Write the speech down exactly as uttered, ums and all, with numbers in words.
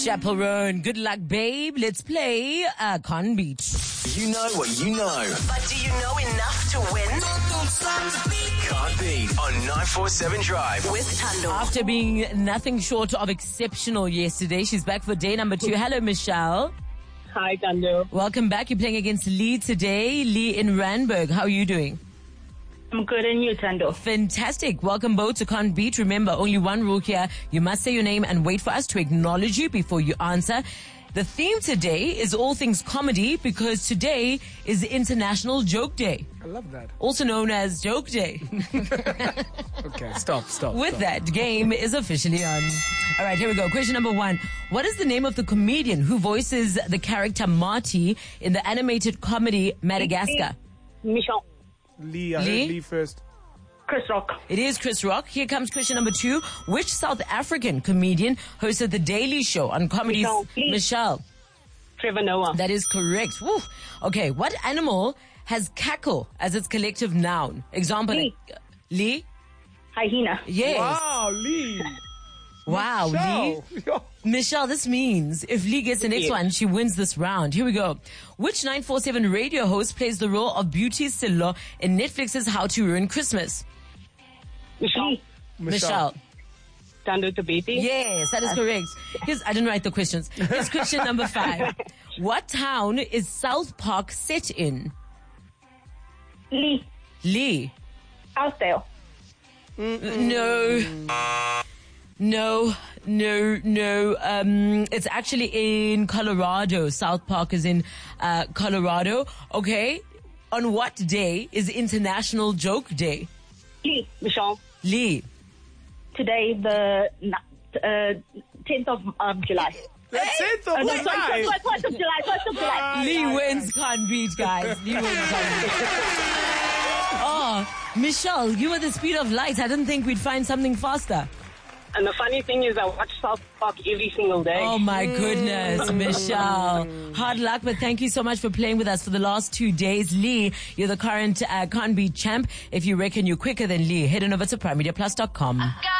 Chaperone, good luck, babe. Let's play uh, Can't Beat. You know what you know. But do you know enough to win? Can't Beat on nine four seven Drive. With Tando. After being nothing short of exceptional yesterday, she's back for day number two. Hello, Michelle. Hi, Tando. Welcome back. You're playing against Lee today. Lee in Randburg. How are you doing? I'm good, and you, Tando? Fantastic. Welcome both to Can't Beat. Remember, only one rule here. You must say your name and wait for us to acknowledge you before you answer. The theme today is all things comedy because today is International Joke Day. I love that. Also known as Joke Day. Okay, stop, stop. With stop. that, game is officially on. All right, here we go. Question number one. What is the name of the comedian who voices the character Marty in the animated comedy Madagascar? Michelle. Lee, I Lee? heard Lee first. Chris Rock. It is Chris Rock. Here comes question number two. Which South African comedian hosted The Daily Show on comedy? Michelle, please. Michelle. Trevor Noah. That is correct. Woo. Okay, what animal has cackle as its collective noun? Example. Lee. uh, Lee? Hyena. Yes. Wow, Lee. Wow, Lee. Yo. Michelle, this means if Lee gets the next Yes. one, she wins this round. Here we go. Which nine four seven radio host plays the role of Beauty Silo in Netflix's How to Ruin Christmas? Michelle. Michelle. Tando Tabiti. Yes, that is correct. Here's, I didn't write the questions. Here's question number five. What town is South Park set in? Lee. Lee. Outdale. No. No, no, no. Um, it's actually in Colorado. South Park is in uh, Colorado. Okay. On what day is International Joke Day? Lee. Michelle. Lee. Today, the uh, tenth of um, July. That's it, the Oh, no, whole sorry, night. sorry, first of July, first of July. Lee wins Can't Beat, guys. Lee wins Can't Beat. Oh, Michelle, you were the speed of light. I didn't think we'd find something faster. And the funny thing is, I watch South Park every single day. Oh my goodness, Michelle. Hard luck, but thank you so much for playing with us for the last two days. Lee, you're the current uh, Can't Beat champ. If you reckon you're quicker than Lee, head on over to prime media plus dot com.